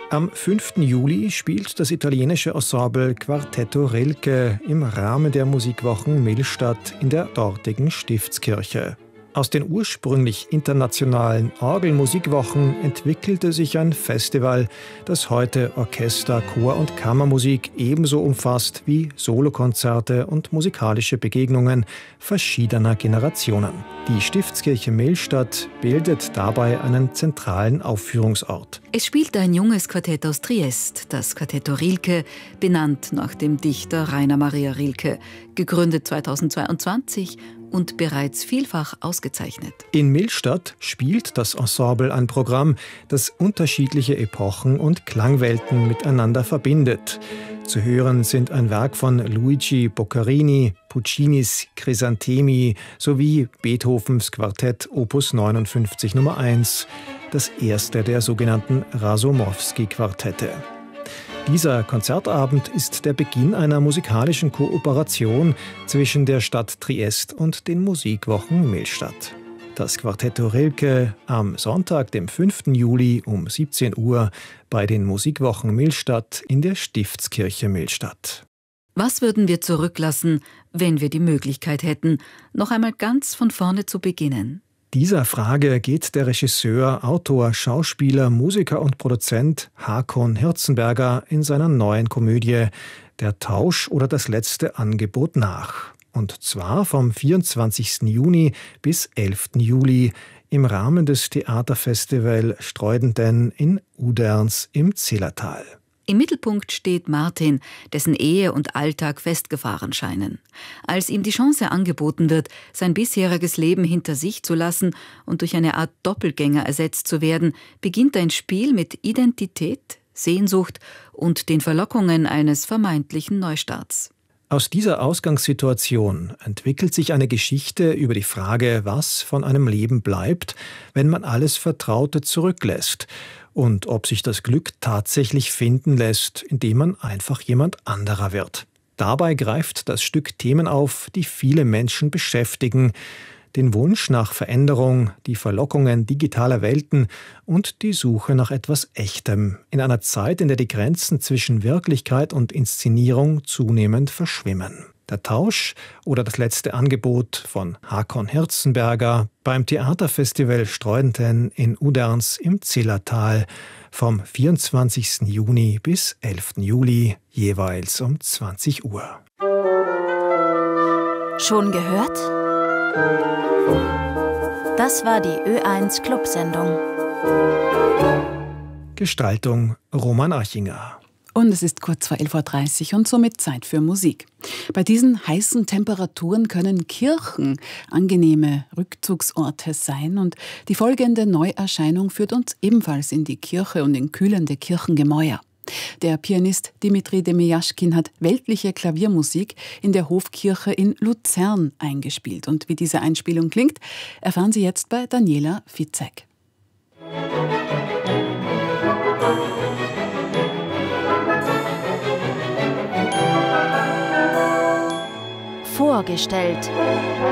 Am 5. Juli spielt das italienische Ensemble Quartetto Rilke im Rahmen der Musikwochen Millstatt in der dortigen Stiftskirche. Aus den ursprünglich internationalen Orgelmusikwochen entwickelte sich ein Festival, das heute Orchester-, Chor- und Kammermusik ebenso umfasst wie Solokonzerte und musikalische Begegnungen verschiedener Generationen. Die Stiftskirche Millstatt bildet dabei einen zentralen Aufführungsort. Es spielt ein junges Quartett aus Triest, das Quartetto Rilke, benannt nach dem Dichter Rainer Maria Rilke, gegründet 2022 und bereits vielfach ausgezeichnet. In Millstatt spielt das Ensemble ein Programm, das unterschiedliche Epochen und Klangwelten miteinander verbindet. Zu hören sind ein Werk von Luigi Boccherini, Puccinis Crisantemi sowie Beethovens Quartett Opus 59 Nummer 1, das erste der sogenannten Rasomowski-Quartette. Dieser Konzertabend ist der Beginn einer musikalischen Kooperation zwischen der Stadt Triest und den Musikwochen Millstatt. Das Quartetto Rilke am Sonntag, dem 5. Juli um 17 Uhr bei den Musikwochen Millstatt in der Stiftskirche Millstatt. Was würden wir zurücklassen, wenn wir die Möglichkeit hätten, noch einmal ganz von vorne zu beginnen? Dieser Frage geht der Regisseur, Autor, Schauspieler, Musiker und Produzent Hakon Hirzenberger in seiner neuen Komödie Der Tausch oder das letzte Angebot nach. Und zwar vom 24. Juni bis 11. Juli im Rahmen des Theaterfestival Streudenden in Uderns im Zillertal. Im Mittelpunkt steht Martin, dessen Ehe und Alltag festgefahren scheinen. Als ihm die Chance angeboten wird, sein bisheriges Leben hinter sich zu lassen und durch eine Art Doppelgänger ersetzt zu werden, beginnt ein Spiel mit Identität, Sehnsucht und den Verlockungen eines vermeintlichen Neustarts. Aus dieser Ausgangssituation entwickelt sich eine Geschichte über die Frage, was von einem Leben bleibt, wenn man alles Vertraute zurücklässt. Und ob sich das Glück tatsächlich finden lässt, indem man einfach jemand anderer wird. Dabei greift das Stück Themen auf, die viele Menschen beschäftigen. Den Wunsch nach Veränderung, die Verlockungen digitaler Welten und die Suche nach etwas Echtem. In einer Zeit, in der die Grenzen zwischen Wirklichkeit und Inszenierung zunehmend verschwimmen. Der Tausch oder das letzte Angebot von Hakon Hirzenberger beim Theaterfestival Streudenden in Uderns im Zillertal vom 24. Juni bis 11. Juli, jeweils um 20 Uhr. Schon gehört? Das war die Ö1 Clubsendung. Gestaltung Roman Achinger. Und es ist kurz vor 11.30 Uhr und somit Zeit für Musik. Bei diesen heißen Temperaturen können Kirchen angenehme Rückzugsorte sein und die folgende Neuerscheinung führt uns ebenfalls in die Kirche und in kühlende Kirchengemäuer. Der Pianist Dimitri Demjaschkin hat weltliche Klaviermusik in der Hofkirche in Luzern eingespielt. Und wie diese Einspielung klingt, erfahren Sie jetzt bei Daniela Fitzek. Vorgestellt.